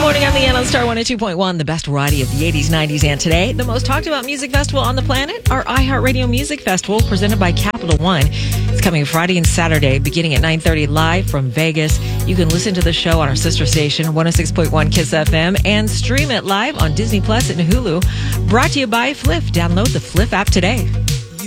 morning, I'm Leanne on Star 102.1, the best variety of the 80s, 90s, and today. The most talked about music festival on the planet, our iHeartRadio Music Festival, presented by Capital One. It's coming Friday and Saturday, beginning at 9:30 live from Vegas. You can listen to the show on our sister station, 106.1 KISS FM, and stream it live on Disney Plus and Hulu. Brought to you by Fliff. Download the Fliff app today.